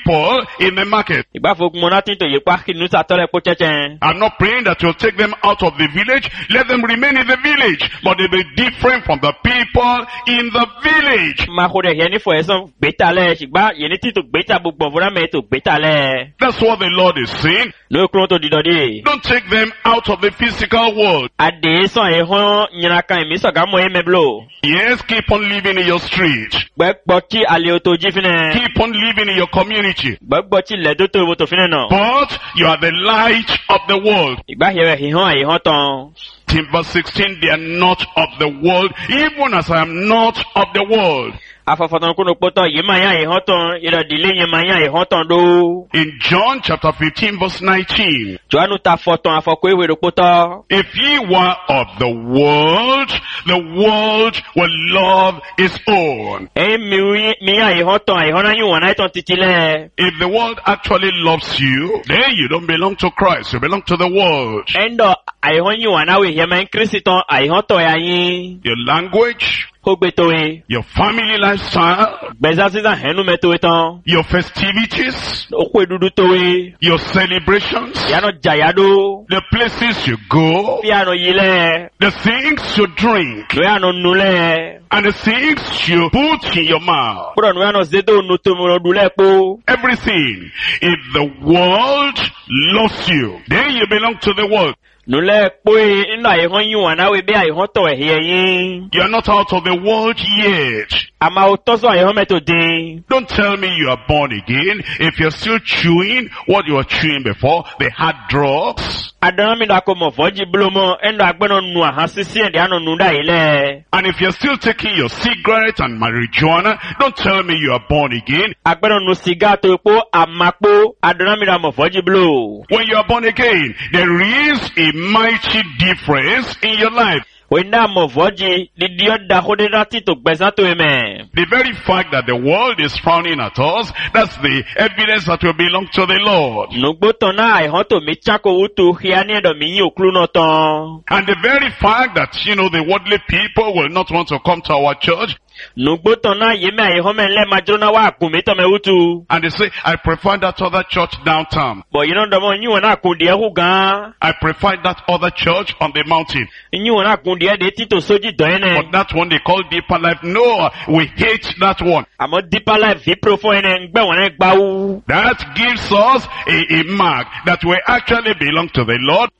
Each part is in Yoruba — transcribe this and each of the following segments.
people in the market. I'm not praying that you'll take them out of the village. Let them remain in the village. But they'll be different from the people in the village. That's what the Lord is saying. Don't take them out of the physical world. Yes, keep on living in your street. Keep on living in your community. But you are the light of the world. In verse 16, they are not of the world, even as I am not of the world. In John chapter 15 verse 19. If ye were of the world will love its own. If the world actually loves you, then you don't belong to Christ, you belong to the world. Your language, your family lifestyle, your festivities, your celebrations, the places you go, the things you drink, and the things you put in your mouth. Everything. If the world loves you, then you belong to the world. You are not out of the world yet. Don't tell me you are born again if you're still chewing what you were chewing before, the hard drugs. And if you're still taking your cigarette and marijuana, don't tell me you are born again. When you are born again, there is a mighty difference in your life. The very fact that the world is frowning at us, that's the evidence that we belong to the Lord. And the very fact that, the worldly people will not want to come to our church. And they say, I prefer that other church downtown. I prefer that other church on the mountain. But that one they call Deeper Life. No, we hate that one. That gives us a mark that we actually belong to the Lord.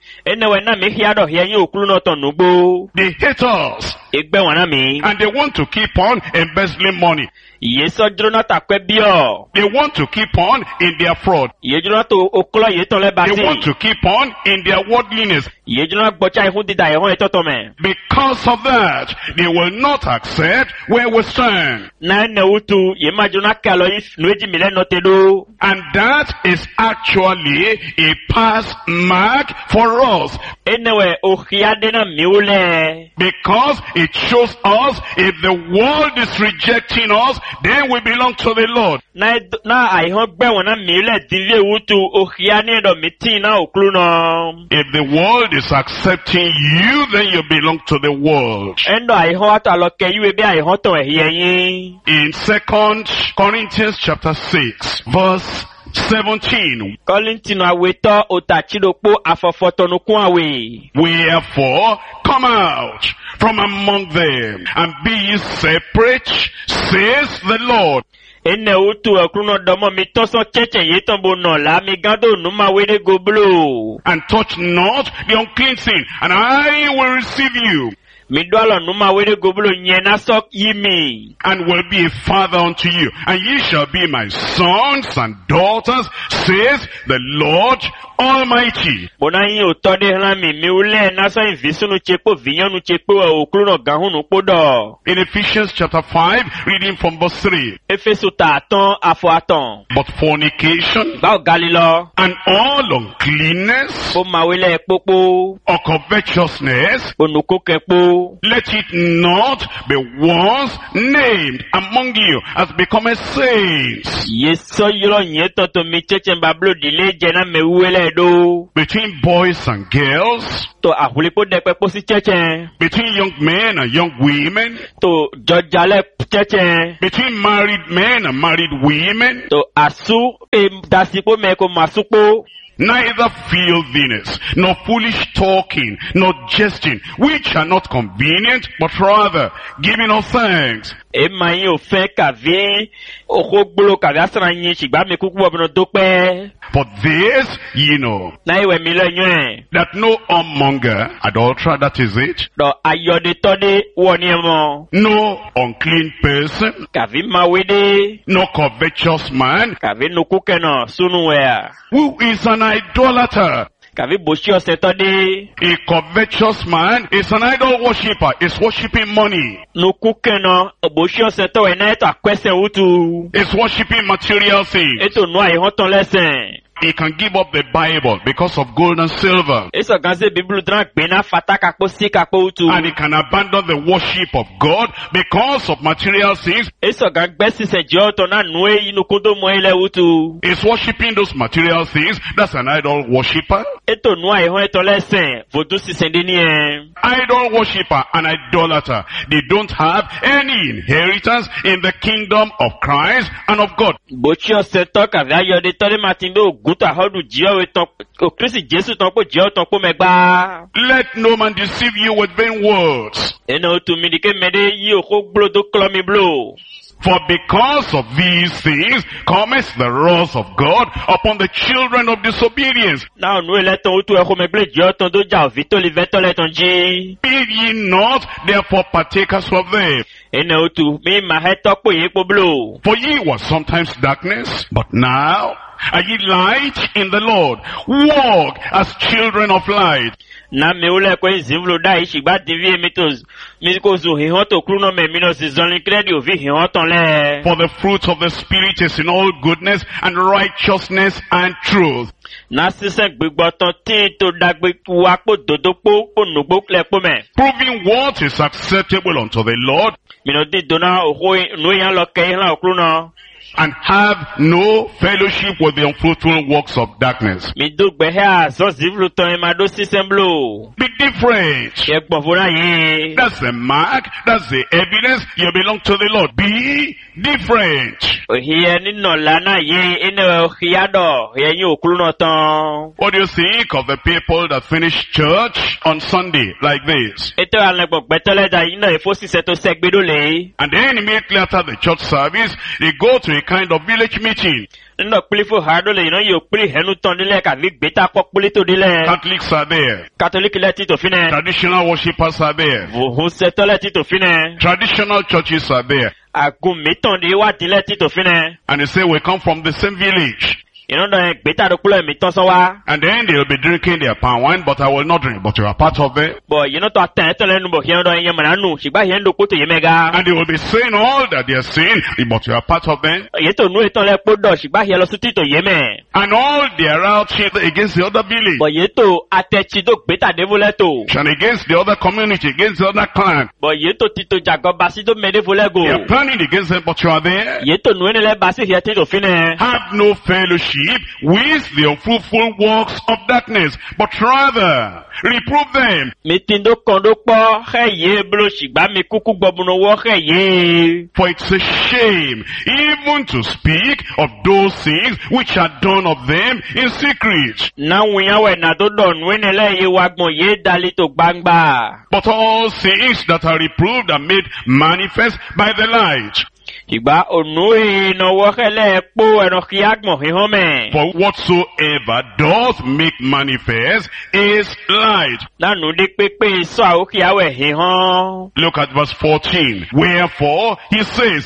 They hate us. And they want to keep on embezzling money. They want to keep on in their fraud. They want to keep on in their worldliness. Because of that, they will not accept where we stand. And that is actually a pass mark for us. Because it shows us if the world is rejecting us, then we belong to the Lord. If the world is accepting you, then you belong to the world. In 2 Corinthians chapter 6, verse 17. Wherefore, come out from among them, and be ye separate, says the Lord. And touch not the unclean thing, and I will receive you. And will be a father unto you, and ye shall be my sons and daughters, says the Lord Almighty. In Ephesians chapter 5, reading from verse 3. But fornication and all uncleanness or covetousness do. Let it not be once named among you as become a saint. Yeso yolo nyeto to mi cheche mbablo dile jena me uele do. Between boys and girls, To ahulipo dekwe posi cheche. between young men and young women, To jojale cheche. between married men and married women, To asu dasipo meko masupo. neither filthiness, nor foolish talking, nor jesting, which are not convenient, but rather giving of thanks. Ema yin ofen kave okogbo kave asara yin shigba me kuku obono dope. For this ye know, Na iwe mi lo yen. that no whoremonger, adulterer, that is it, Do ayode tode woni emo. no unclean person, Kave mawede. no covetous man, Kave nukuke no sunu wea. who is an idolater. Kave boshi ose tode. A covetous man is an idol worshipper, is worshiping money, Nukuke no boshi ose to we na eto akwese utu. is worshiping material things. Eto no ayi hoton lesen. He can give up the Bible because of gold and silver. Eso ganze biblu dran gbena fata kakpo si kakpo utu. And he can abandon the worship of God because of material things. Eso gan gbesi se joto na nue inukudo mo ile utu. He's worshiping those material things. That's an idol worshipper. Eto no ayi hon eto lesen. Vodu si sendeni en. Idol worshipper and idolater. They don't have any inheritance in the kingdom of Christ and of God. Bochi ose to kave ayode tode matindo guto ahodu jiyo eton o Kristi Jesu ton po jiyo ton po megba. Let no man deceive you with vain words. Eno tu midike mede yi oko blodo klomi blo. For because of these things cometh the wrath of God upon the children of disobedience. Na nu ele ton utu eko megle jiyo ton do ja vito li veto le ton ji. Be ye not therefore partakers of them. Eno tu mi maheto po ye po blo. For ye were sometimes darkness, but now are ye light in the Lord. Walk as children of light. Na me ule ko zimvlo da ishigba divi emitos. Mi ko zu hihon to kruno me minos zonli kredi ovi hihon ton le. For the fruit of the Spirit is in all goodness and righteousness and truth. Na sisen gbigbo ton tin to dagbe wa po dodo po nugbo kle po me. Proving what is acceptable unto the Lord, Mino di dona oho no yan lo ke yan okruno. and have no fellowship with the unfruitful works of darkness. Mi do gbe ha so zivlu ton ma do sisemblo. Be different. Ye gbofora ye. That's the mark. That's the evidence you belong to the Lord. Be different. Ohiye ni no lana ye ene ohiado ye yin okruno ton. What do you think of the people that finish church on Sunday like this? Eto alagbo gbetole da yin na efo sise to segbedo le. And then immediately after the church service, they go to a kind of village meeting. Nno plifo hado le ino yo pli henu ton dile ka vi gbeta pok pli to dile. Catholics are there. Catholic le ti to fine. Traditional worshippers are there. Vuhun seto le ti to fine. Traditional churches are there. Agun miton de wa dile ti to fine. And they say, we come from the same village. Ino do gbeta do kulo miton so wa. And then they'll be drinking their palm wine, but I will not drink. But you are part of it. Bo you know to aten to le nu bo hieno do yen mananu. Shigba hien do koto yemega. And they will be saying all that they are saying, but you are part of them. Ye to nu eton le podo shigba hien lo suti to yeme. And all they are out here against the other village. Bo ye to atechi do gbeta devole to. And against the other community, against the other clan. Bo ye to tito jago basi do mede volego. They are planning against them, but you are there. Ye to nu ene le basi hien ti to fine. Have no fellowship with the unfruitful works of darkness, but rather reprove them. Mitindo kondo po ye blo shigba mi kuku gbobuno wo ye. For it's a shame even to speak of those things which are done of them in secret. Na wiyan we na do don wene le ye wagbon ye dali to gbangba. But all things that are reproved are made manifest by the light. Igba onu e no wo hele po eno kiagmo hihome. For whatsoever doth make manifest is light. Na nu de pepe so a o kiawe hihon. Look at verse 14. Wherefore he says,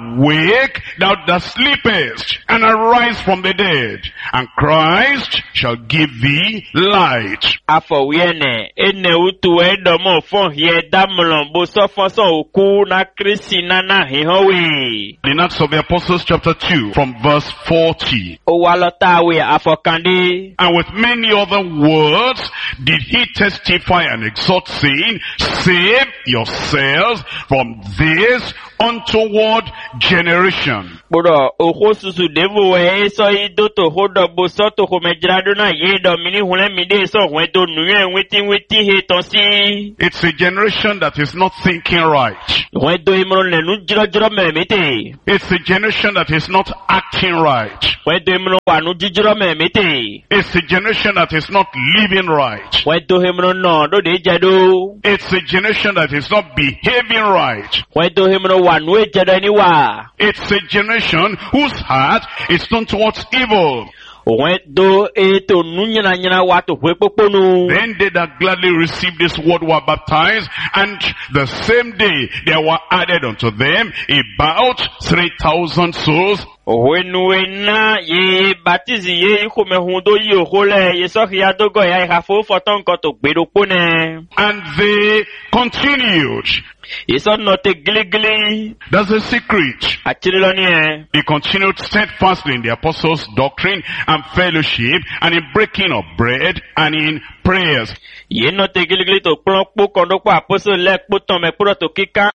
awake thou that sleepest, and arise from the dead, and Christ shall give thee light. Afowiene ene utu edomo fon ye damlon bo so fon so oku na Kristi na hihonwe. In Acts of the Apostles chapter 2 from verse 40. Ó wá lọ́tàwé àfọ̀kàndé. And with many other words did he testify and exhort, saying, save yourselves from this untoward generation. Gbọ́dọ̀ òkú susu dèbò ẹ̀ sọ ìdótò kó dọ̀bò sọ́tò kò mẹ́jìládó náà yé dọ̀mí ní hulẹ́mídé sọ̀hún ẹ̀dọ́ nùyẹn wítíwítí he tán sí. It's a generation that is not thinking right. Wọ́n ẹ̀dọ́ ìmọ̀ràn lẹ́nu jírọ́jírọ́ mẹ́mẹ́tẹ̀. It's a generation that is not acting right. Wọ́n ẹ̀dọ́ ìmọ̀ràn wà nù jíjírọ́ mẹ́mẹ́tẹ̀. It's a generation that is not living right. Wọ́n ẹ̀dọ́ ìmọ̀ràn náà lóde jẹ́dó. It's a generation that is not behaving right. Wọ́n ẹ̀dọ́ ìmọ̀ràn wà nù ẹ̀jẹ̀dọ̀ ẹni wà. It's a generation whose heart is turned towards evil. Wọ́n ẹ̀dọ́ ètò nù nyìnànyìnà wà tó pé pópónù. Then they that gladly received this word were baptized, and the same day there were added unto them about 3,000 souls. Òhwénuwéná yé baptisi yé ikúmẹ̀húndó yí òhólẹ̀ yé sọ́kìyà dógọ̀ ya ìhàfó fọ́tọ́ nǹkan tó gbèrò pónẹ̀. And they continued. Ìsọ́nà tẹ gílígílí. That's the secret. Àtìrí lọ ní ẹ. They continued steadfastly in the apostles' doctrine and fellowship, and in breaking of bread, and in prayers. Yé nọ tẹ gílígílí tó kpọ́n kpó kọ́ndọ́kpọ́ àpọ́sọ̀ lẹ́ kpó tán mẹ́ kpọ́dọ̀ tó kíká.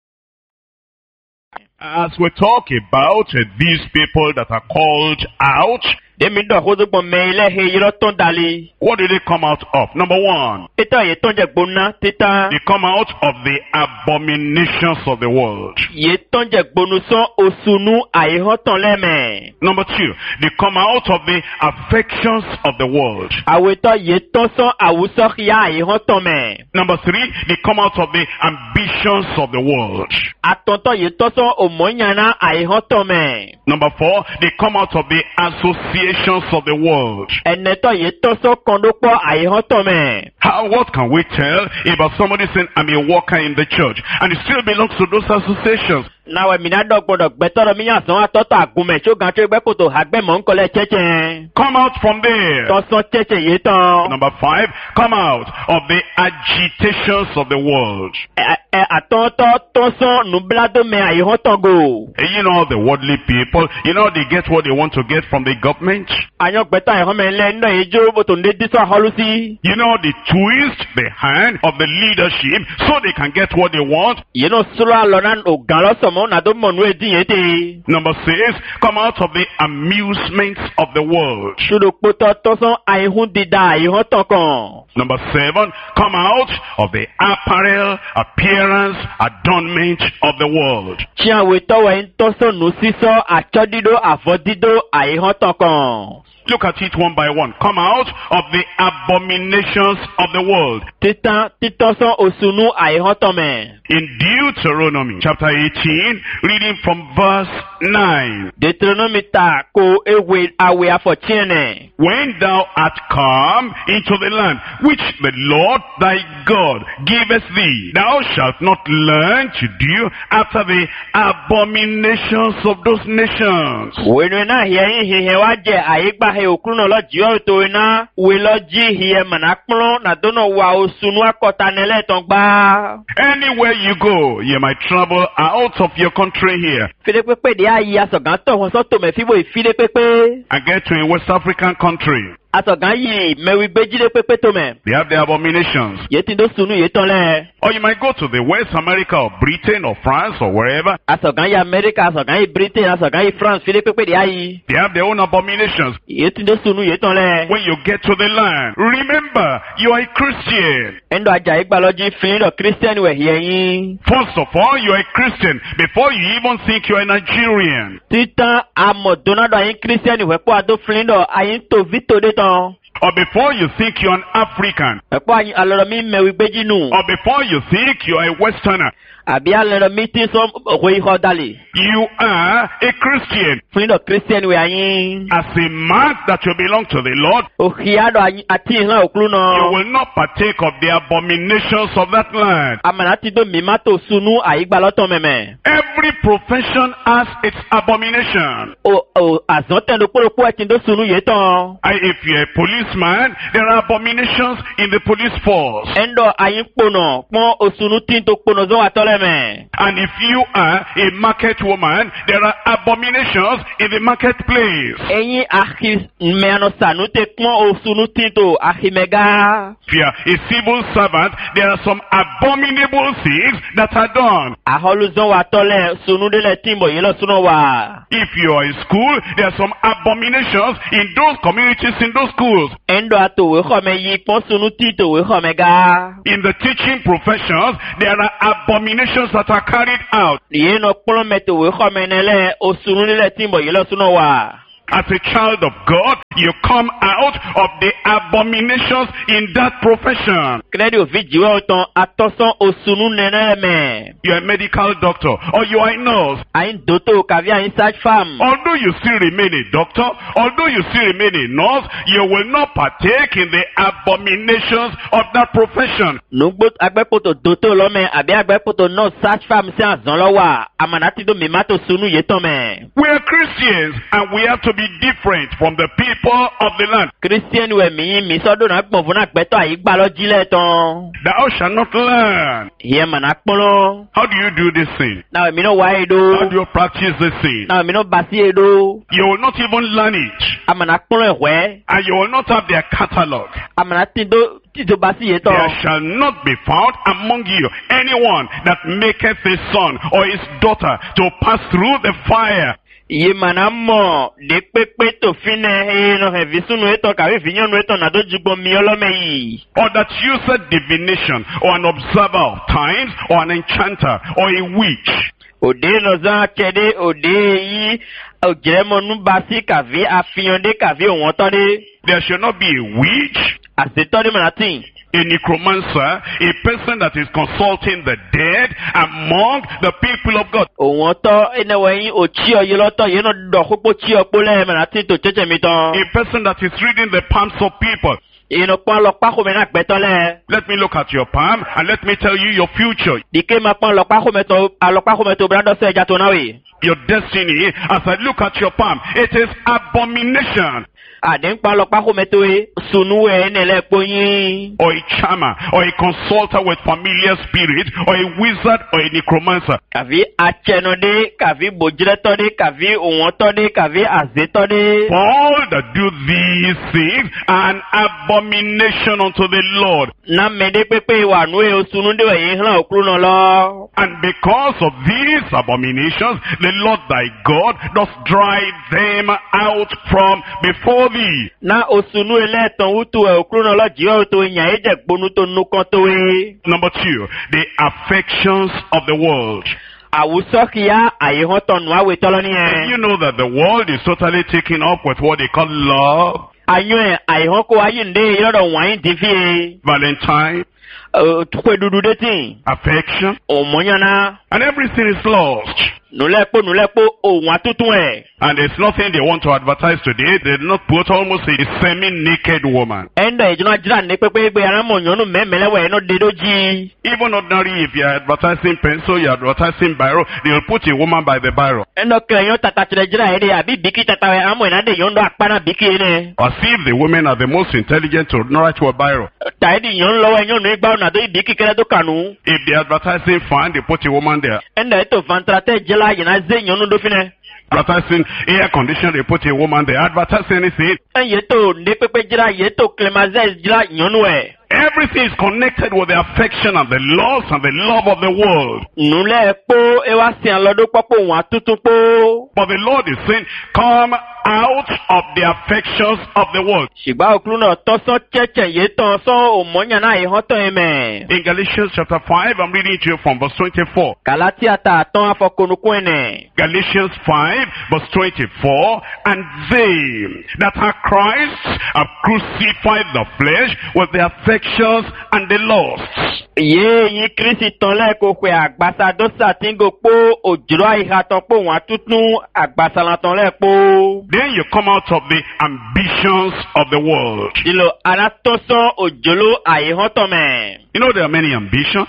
As we talk about these people that are called out, Demi dọ̀ kóso gbọ̀n mẹ́ ilé he yọrọ tán dalí. what did they come out of? Number one, Títà yé tán jẹ gbóná títà. they come out of the abominations of the world. Yé tán jẹ gbónú sán osunu àyíhán tán lẹ́mẹ̀. Number two, they come out of the affections of the world. Àwòtọ́ yé tán sán àwùsọ́ kíá àyíhán tán mẹ́. Number three, they come out of the ambitions of the world. Àtọ̀ntọ̀ yé tán sán òmònyànà àyíhán tán mẹ́. Number four, they come out of the associations of the world. Ẹnẹtọ̀ yé tán sán kọ́ndọ́pọ̀ àyíhán tán mẹ́. What can we tell about somebody saying, I'm a worker in the church, and he still belongs to those associations? Náwó ẹ̀mí náà dọ̀gbọ̀dọ̀ gbẹ́tọ́rọ̀ mi yàn sán àtọ́tọ̀ àgùnmẹ̀ tí ó gan tó ẹgbẹ́ kòtò àgbẹ̀mọ̀ ńkọlẹ̀ chẹ́chẹ́. Come out from there. Tọ́sán chẹ́chẹ́ yé tán. Number five, come out of the agitations of the world. Àtọ́ntọ́ tọ́sán nùbíládọ́mẹ àyíhán tán gò. You know, the worldly people, you know, they get what they want to get from the government. Àyàn gbẹ́tọ̀ àyíhán mẹ́lẹ́ náà yé jó bòtò ndé dísọ́ àhọ́lú sí. You know, they twist the hand of the leadership so they can get what they want. Yé náà sọ́rọ́ àlọ́ náà ògàn lọ́sọ̀mọ́ nàdó mọ̀nú èdè yé tè. Number six, come out of the amusements of the world. Ṣùdò kpótọ́ tọ́sán àyíhún dídá àyíhán tán kàn. Number seven, come out of the apparel, appearance, adornment of the world. Tí àwọn ìtọ́wọ̀ ń tọ́sán nù sísọ́ àtsọ́dídó àfọ́dídó àyíhán tán kàn. Look at it one by one. Come out of the abominations of the world. Títọ́sán òsùnú àyíhán tán mẹ́. In Deuteronomy chapter 18, reading from verse 9. Deuteronomy ta ko ewe awe afọ̀tíẹ̀nẹ̀. When thou art come into the land which the Lord thy God giveth thee, thou shalt not learn to do after the abominations of those nations. Wẹ́nu náà yẹ ìhìhẹ̀ wá jẹ àyígbáhẹ̀ òkúrú náà lọ́jọ́ ètò iná. Wẹ́ lọ́jí ìhìhẹ̀ mọ̀nà pọ́n nàdónà wà òsùnú akọta nílẹ̀ tán gbá. Anywhere you go, you might travel out of your country here Fide pépé de ayé asọ̀gán tọ̀ wọ́n sọ́tò mẹ́fíbò ìfide pépé. and get to a West African country. Asọ̀gán yìí mẹ́wí gbéjílé pépé tó mẹ́. They have their abominations. Yé tí ndó sunu yé tán lẹ̀. Or you might go to the West America or Britain or France or wherever. Asọ̀gán yìí Amẹ́ríkà, asọ̀gán yìí Britain, asọ̀gán yìí France fide pépé de ayé. They have their own abominations. Yé tí ndó sunu yé tán lẹ̀. When you get to the land, remember, you are a Christian. Ẹ̀ndọ̀ ajá ìgbàlọ́jì fìlídọ̀ Christian wẹ̀ yẹ̀yìn. First of all, you are a Christian before you even think you are a Nigerian. Títan amọ̀dọ́nàdọ̀ ayé Christian ìwẹ̀pọ̀ àdó fìlídọ̀ ayé tó vítòdé tán. Or before you think you are an African. Ẹ̀pọ̀ ayé alọ́rọ̀ mi mẹ́wí gbéjì nù. Or before you think you are a Westerner. Àbí alọ́rọ̀ mi tí sọ òwe ihò dalè. You are a Christian. Fìlídọ̀ Christian wẹ̀ ayé. As a mark that you belong to the Lord, Òkìyàdọ̀ àti ìhàn òkúrú you náà. will not partake of the abominations of that land. Àmàlà ti dó mímá tó sunu àyígbàlọ́tọ̀ mẹ́mẹ́. Every profession has its abomination. Àzọ́tẹ̀ndó kpólókpó ẹ̀ ti dó sunu yé tán. If you're a policeman, there are abominations in the police force. Ẹ̀ndọ̀ ayé kponọ̀ pọ́n òsunu tí ń tó kponọ̀ zọ́ wà tọ́lẹ̀. lẹ́mẹ̀. And if you are a market woman, there are abominations in the marketplace. Ẹyin ahimẹ́nu sànú tẹ kpọ́n osunu tìǹtò ahimẹ́gá. If you are a civil servant, there are some abominable things that are done. Ahọ́lùzọ́n wa tọ́lẹ̀ sunu de lẹ tìǹbọ̀ yìí lọ sunu wa. If you are in school, there are some abominations in those communities, in those schools. Ẹ̀ńdọ̀ àtòwé xɔmẹ yìí kpọ́n sunu tìǹtòwé xɔmẹ́gá. In the teaching professions, there are abominations that are carried out. Yìí nọ kpọ́n mẹ́tòwé xɔmẹ nẹ́lẹ̀ osunu de lẹ tìǹbọ̀ yìí lọ sunu wa. As a child of God, you come out of the abominations in that profession. Kẹ́lẹ́dì òfin jìwẹ́ ọ̀tàn atọ́sán osunu nẹ́nẹ́ mẹ́. You are a medical doctor or you are a nurse. Àyìn dòtò kàbí àyìn search farm. Although you still remain a doctor, although you still remain a nurse, you will not partake in the abominations of that profession. Nùgbò agbẹ́pọ̀tò dòtò lọ́mẹ àbí agbẹ́pọ̀tò náà search farm sí àzán lọ́wọ́ àmànàtìdó mímátò sunu yé tán mẹ́. We are Christians and we have to be different from the people of the land. Christian wẹ̀ mí sọ́dọ̀ náà gbọ̀n fún àgbẹ̀tọ̀ àyí gbà lọ jílẹ̀ tán. Thou shalt not learn. Ìyẹn màná pọ́nlọ́. How do you do this thing? Náà èmi náà wá èdò. How do you practice this thing? Náà èmi náà bá sí èdò. You will not even learn it. Àmàná pọ́nlọ́ ẹ̀wẹ́. And you will not have their catalog. Àmàná tìjọ bá sí yé tán. There shall not be found among you anyone that maketh his son or his daughter to pass through the fire. Iye mana mọ̀ de pépé tó fi nẹ ẹnu ẹ̀fí súnú ètò kàwé ìfìyànnú ètò nàdó jugbọ́n mi ọlọ́mẹ yìí. Or that uses divination or an observer of times or an enchanter or a witch. Òde nọ̀zán kẹ́dé òde yìí òjìrẹ́mọ̀nú bá sí kàwé àfihàndé kàwé òwọ́n tọ́dé. There shall not be a witch. Àṣetọ́dé mọ̀nàtì. A necromancer, a person that is consulting the dead among the people of God. Òwọ́n tọ́ ẹnẹ́wọ̀nyí òtí ọ̀yẹ́ lọ́tọ̀ yẹn náà dọ̀ kókó tí ọ̀pọ̀ lẹ́yìn mọ̀nàtì tó tẹ́tẹ́ mi tán. A person that is reading the palms of people. Ìnù pọ́n lọ pákó mi náà gbẹ́tọ́ lẹ́. Let me look at your palm and let me tell you your future. Dìké máa pọ́n lọ pákó mẹ́tọ́ bíradọ́sẹ̀ ẹja tó náà wì. Your destiny, as I look at your palm, it is abomination. Àdínkpá lọ pákó mẹ́tọ́ yé sunu ẹ̀ nílẹ̀ kpóyin. Or a charmer, or a consulter with familiar spirit, or a wizard, or a necromancer. Kàví atsẹnudé, kàví bòjìlẹ́tọ́dé, kàví òwòntọ́dé, kàví àzétọ́dé. All that do these things are an abomination unto the Lord. Nàmẹ́dé pépé wà nù ẹ̀ sunudé wẹ̀ yín hàn òkúrú náà lọ. And because of these abominations, the Lord thy God does drive them out from before thee. Na osunu ẹlẹ́tàn wútu ẹ̀ òkúrú náà lọ jíọ́ tó yàn é jẹ́ gbónú tó nù kan tó wé. Number 2, the affections of the world. Àwùsọ kìíyá àyèhàn tọ̀nù àwẹ̀ tọ́lọ́ nìyẹn. You know that the world is totally taken up with what they call love. Àyàn ẹ̀ àyèhàn kó ayé ǹdé yọ̀dọ̀ wọ̀nyí ti fi. Valentine. Tukwe dudu deti. Affection. Omonyana. And everything is lost. Nulepo òun àtútù ẹ̀. And there's nothing they want to advertise today. They did not put almost a semi-naked woman. Ẹ̀ndọ̀ ìjọba jìrà ní pépé gbé arámọ̀ yọ̀nù mẹ́mẹ́lẹ́wẹ̀ ẹ̀nà dédójì. Even ordinary, if you are advertising pencil, you are advertising biro, they will put a woman by the biro. Ẹ̀ndọ̀ kẹ̀yọ́ tata tẹ̀lẹ̀ jìrà ẹ̀dẹ̀ àbí bíkí tata ẹ̀ àmọ̀ ìnádé yọ̀ndọ̀ àpárá bíkí ẹ̀. As if the women are the most intelligent to write with biro. Tàìdì yọ̀n lọ́wọ́ ẹ̀yọ̀nù ìgbà ọ̀nà àdó ìbíkí kẹrẹ́ tó kànú. If they are advertising fan, they put a woman there. Ẹ̀ndọ̀ ètò fantaratẹ́ jẹ́lá yìí zé yọ̀nù dófinẹ̀. Advertising air conditioner, they put a woman there. Advertising anything. Ẹ̀yẹ́tò ní pépé jìrà yẹ́tò clemazẹ́ jìrà yọ̀nù ẹ̀. Everything is connected with the affection and the loss and the love of the world. Nulẹ̀ po ewa si alọ́dún pọ́pọ̀ wọn àtútù po. But the Lord is saying, come out of the affections of the world. Ṣùgbọ́n òkúrú náà tọ́sán chẹ́chẹ̀ yé tán sán òmọ́nyà náà yìí hàn tán ẹ̀mẹ̀. In Galatians chapter 5, I'm reading to you from verse 24. Kàlátì àtà àtàn afọkùnukún ẹ̀nẹ̀. Galatians 5, verse 24. And they that are Christ have crucified the flesh with the affections and the lusts. Yé yín Kristi tán lẹ́ẹ̀kọ́ pé àgbàsádọ́sà tí ń gò pó òjòrò àyíká tán pé òun àtútù àgbàsálà tán lẹ́ẹ̀pọ̀. Then you come out of the ambitions of the world. Dilo aratoso ojolo ayehotome. You know there are many ambitions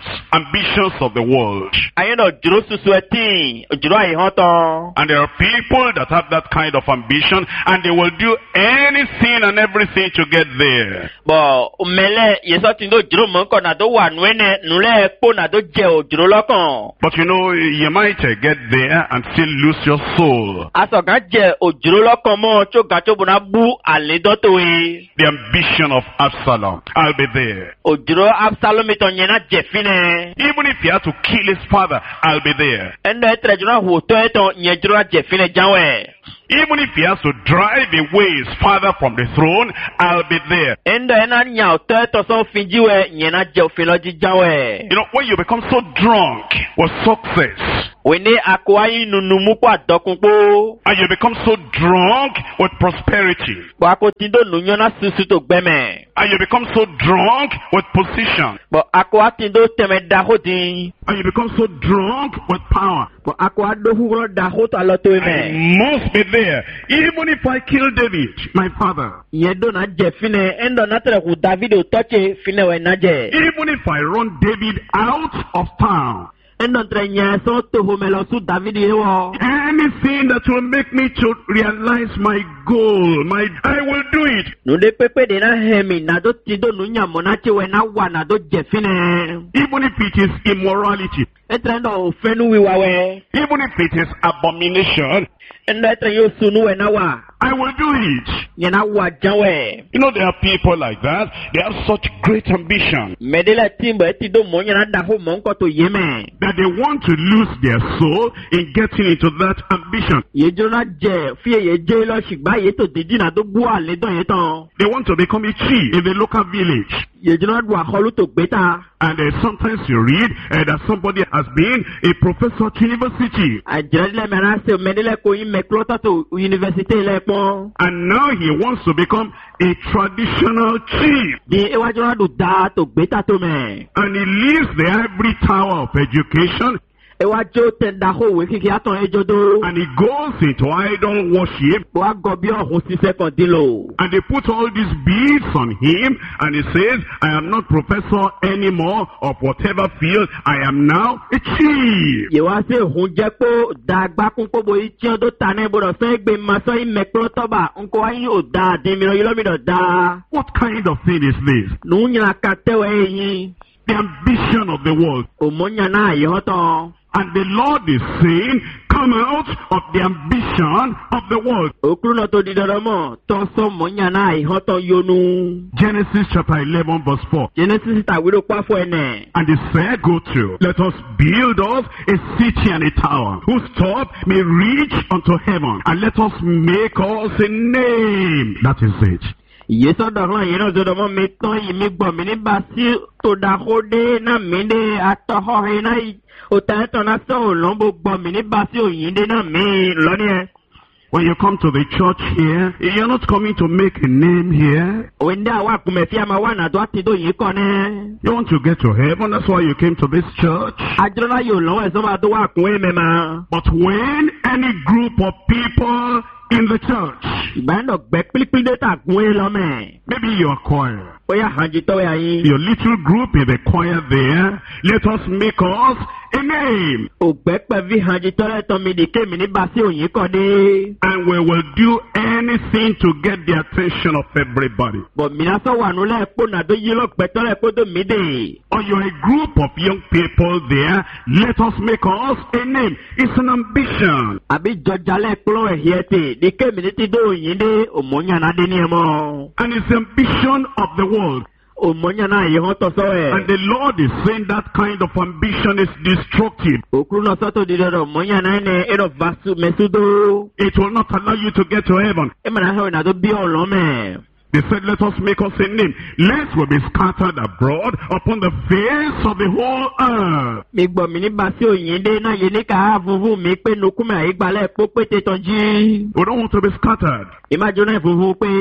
of the world. Ayeno ojolo susueti ojolo ayehoto. And there are people that have that kind of ambition and they will do anything and everything to get there. Bo umele yesoti ndo ojolo monko na do wa nwene nule po na do je ojolo lokon. But you know, you might get there and still lose your soul. Asoga je ojolo lokon mo cho gacho bona bu aledotowe. The ambition of Absalom. I'll be there. Ojolo Absalom itonyena jefine. Even if he had to kill his father, I'll be there. Endo etrejuna hoto eto nyejura jefine jawe. Even if he has to drive away his father from the throne, I'll be there. Endo ena nyauto eto so finjiwe nyena jefine jawe. You know, when you become so drunk with success, Wene akwai nunumu kwa dokunpo. and you become so drunk with prosperity, Bo akotindo nunyona susu to gbeme. and you become so drunk with position, Bo akwatindo teme dahodi. and you become so drunk with power, Bo akwado huro dahoto aloto I eme. must be there. Even if I kill David, my father, Yedo na jefine endo natere ku David otoche fine we naje. even if I run David out of town, Endo entre nyeso to homelo su David yewo. anything that will make me to realize my goal, I will do it. Nude pepe de na hemi na do tido nunya monache we na wa na do jefine. Even if it is immorality, Etrendo ofenu wiwawe. even if it is abomination, Endo etre yo sunu we na wa. I will do it. Nyena wa jawe. You know, there are people like that. They have such great ambition Medela timbo etido monya na daho monko to yeme. that they want to lose their soul in getting into that ambition. Yejona je fie yeje lo shigba yeto didi na do bua le don yeton. They want to become a chief in the local village. Yejona do aholu to beta. And sometimes you read that somebody has been a professor at university. Ajele mena se medela ko ime klota to university le pon. And now he wants to become a traditional chief. Di ewajona do da to beta to me. And he leaves the ivory tower of education Ewajo tenda ho we kiki aton ejodo. and he goes into idol worship. Wa gobi ohun si second dilo. And they put all these beads on him and he says, I am not professor anymore of whatever field. I am now a chief. Yewa se hun je po dagba kun ko bo ichi odo tane bodo se gbe maso ime klota ba nko ayin o da de mi lo mi do da. What kind of thing is this? Nunya katewe yin. The ambition of the world. Omonya na yehoto. And the Lord is saying, come out of the ambition of the world. Okruno to didoromo to so monya na yehoto yonu. Genesis chapter 11 verse 4. Genesis ta wiro pa fo ene. And he said, go to, let us build us a city and a tower, whose top may reach unto heaven, and let us make us a name. That is it. Yeso doron yeno zodomo meton yimi gbo mi ni basi to da hode na minde atoho he na o ta to na so lombo gbo mi ni basi oyinde na mi loni e. When you come to the church here, you're not coming to make a name here. Wende awa kumefi ama wana do atido yin ko ne. You want to get to heaven, that's why you came to this church. Ajrola yo lo e so ma do wa kun e mema. But when any group of people in the church, Ibando gbe pilipili de ta kun e lo me. maybe your choir, Oya hanji to ya yin. your little group in the choir there, let us make us a name. O gbe pe vi hanji to le to mi di ke mi ni basi oyin ko de. And we will do anything to get the attention of everybody. Bo mi na so wa nu le po na do yi lo gbe to le po do mi de. Or you're a group of young people there, let us make us a name. It's an ambition. Abi jojale klo e hiete di ke mi ni ti do oyin de omonya na de ni e mo. And it's the ambition of the world. Omonya na yehoto so e. And the Lord is saying that kind of ambition is destructive. Okru no so to di do omonya na ne ero vasu mesudo. It will not allow you to get to heaven. E ma na he na do bi olo me. They said, let us make us a name, lest we be scattered abroad upon the face of the whole earth. Mi gbo mi ni basi oyin de na ye ni ka vuvu mi pe nukume aigbale po pe te tonji. We don't want to be scattered. Imagine vuvu pe.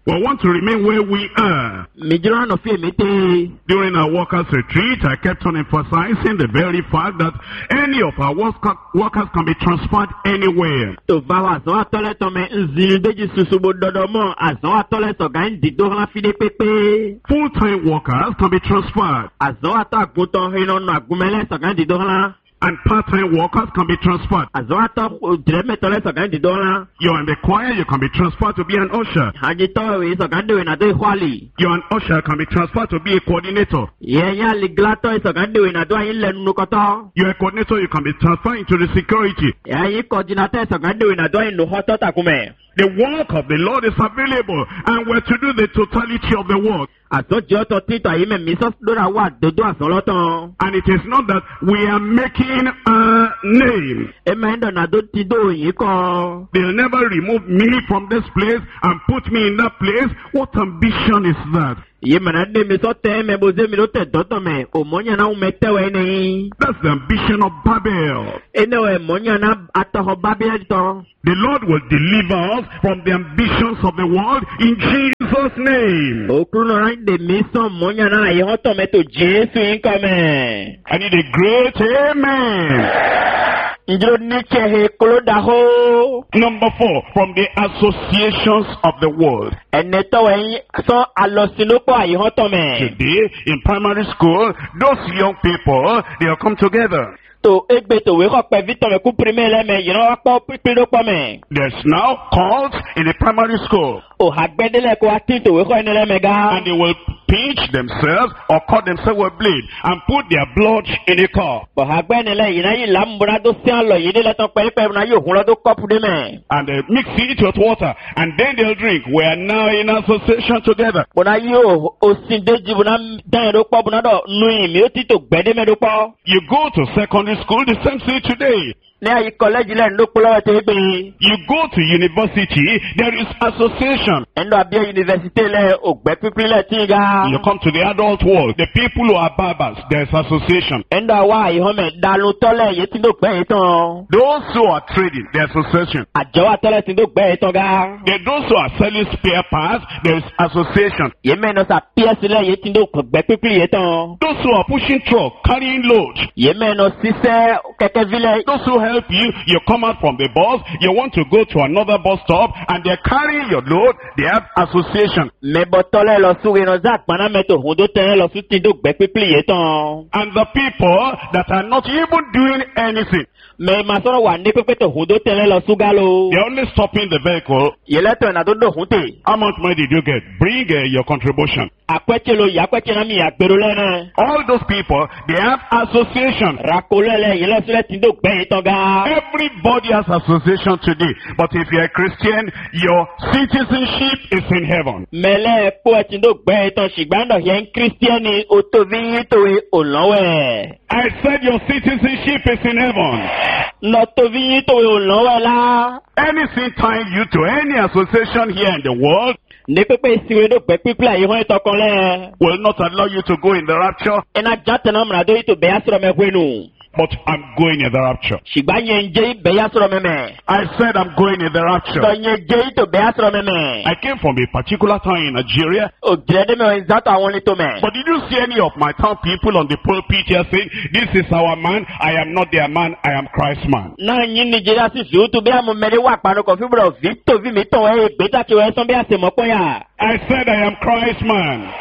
We want to remain where we are. Mijira no fi mete. During our workers' retreat, I kept on emphasizing the very fact that any of our workers can be transferred anywhere. To bawa zo atole to me nzil deji susubo dodomo azo atole to gan dido la fi de pepe. Full-time workers can be transferred. Azo ata guton hino no agumele to gan dido la. And part-time workers can be transferred. Azo ata dreme tole to gan dido la. You're in the choir, you can be transferred to be an usher. Haji to we so gan do na do khwali. You're an usher, can be transferred to be a coordinator. Ye ya liglato so gan do na do yin lenu koto. You're a coordinator, you can be transferred into the security. Ya yi coordinator so gan do na do yin no hoto takume. The work of the Lord is available, and we're to do the totality of the work. And it is not that we are making a name. They'll never remove me from this place and put me in that place. What ambition is that? That's the ambition of Babel. The Lord will deliver us from the ambitions of the world in Jesus' name. I need a great amen. Number 4, from the associations of the world. Today, in primary school, those young people, they'll come together. There's now cults in the primary school. And they will pinch themselves or cut themselves with blade and put their blood in a cup. And they mix it with water and then they'll drink. We are now in association together. You go to secondary school, the same thing today. You go to university, there is association. You come to the adult world, the people who are barbers, there is association. Those who are trading, there is association. Those who are selling spare parts, there is association. Those who are pushing truck, carrying load. Those who help you, you come out from the bus, you want to go to another bus stop, and they're carrying your load, they have association. And the people that are not even doing anything, they're only stopping the vehicle. How much money did you get? Bring your contribution. All those people, they have association. Everybody has association today. But if you're a Christian, your citizenship is in heaven. I said your citizenship is in heaven. Anything tying you to any association here in the world will not allow you to go in the rapture. But I'm going in the rapture. I said I'm going in the rapture. I came from a particular town in Nigeria. But did you see any of my town people on the pulpit here saying, this is our man, I am not their man, I am Christ's man? I said I am Christ's man.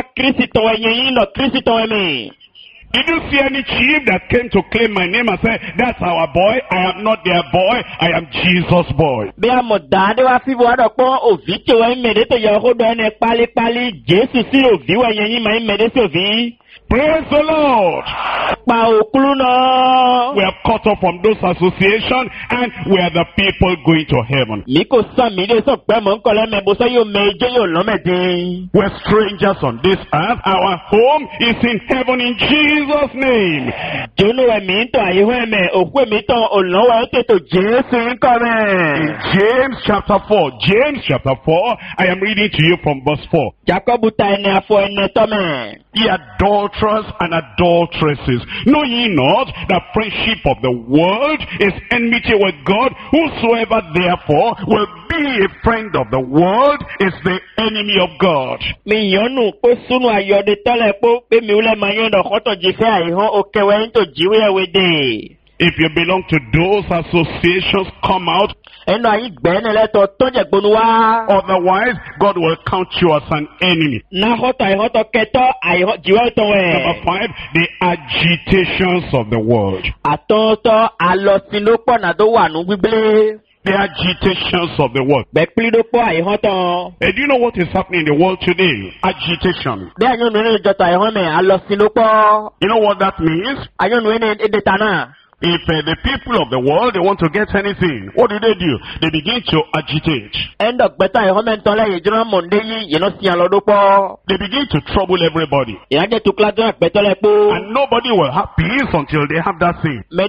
Did you see any chief that came to claim my name and say, that's our boy, I am not their boy, I am Jesus' boy? Praise the Lord. We are cut off from those associations and we are the people going to heaven. We're strangers on this earth. Our home is in heaven in Jesus' name. In James chapter 4. James chapter 4. I am reading to you from verse 4. He adorns adulterers and adulteresses. Know ye not that friendship of the world is enmity with God? Whosoever therefore will be a friend of the world is the enemy of God. Mi yonu ko sunu ayode tole po pe mi ule mayondo koto jife aihon okewe into jiwe wede. If you belong to those associations, come out. Otherwise, God will count you as an enemy. Number 5, the agitations of the world. The agitations of the world. Do you know what is happening in the world today? Agitation. You know what that means? If the people of the world, they want to get anything, what do? They begin to agitate. They begin to trouble everybody. And nobody will have peace until they have that thing. And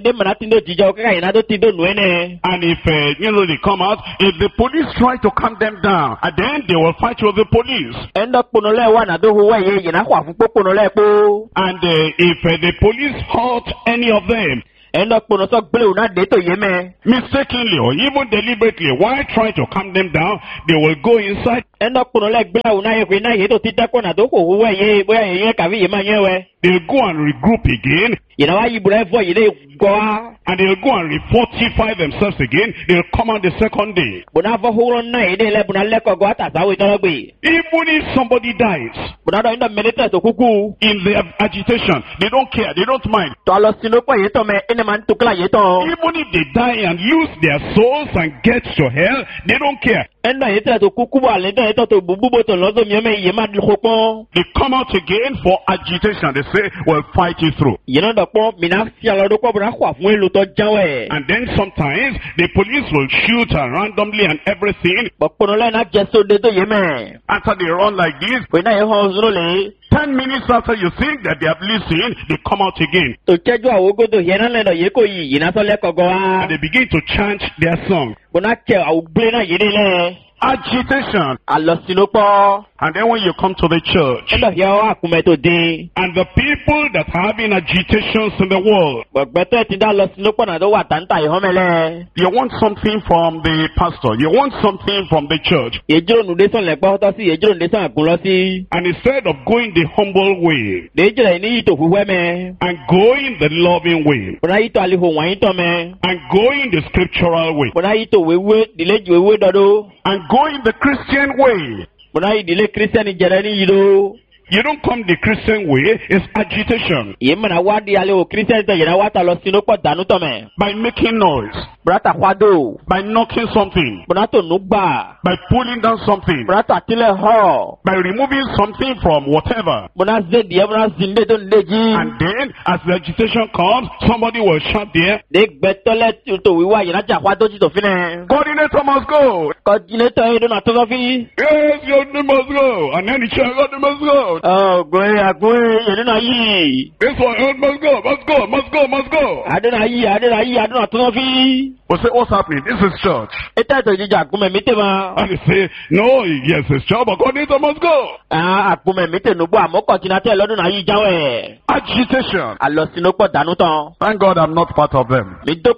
if, they come out, if the police try to calm them down, and then they will fight with the police. And if the police hurt any of them, mistakenly or even deliberately, while trying to calm them down, they will go inside. They'll go and regroup again. And they'll go and refortify themselves again. They'll come on the second day. Even if somebody dies in their agitation, they don't care, they don't mind. Even if they die and lose their souls and get to hell, they don't care. They come out again for agitation. They say, we'll fight you through. And then sometimes the police will shoot randomly and everything. After they run like this, 10 minutes after you think that they have listened, they come out again. And they begin to chant their song. Agitation. And then when you come to the church, and the people that are having agitations in the world, you want something from the pastor, you want something from the church, and instead of going the humble way and going the loving way and going the scriptural way and going the Christian way, you don't come the Christian way, it's agitation. By making noise, by knocking something, by pulling down something, by removing something from whatever. And then, as the agitation comes, somebody will shout there, coordinator must go. Yes, your name must go. And then he shouts, God must go. Oh, go. This one must go. We'll say, what's happening? This is church. And they say, no, yes, it's church, but coordinator must go. Agitation. Thank God I'm not part of them.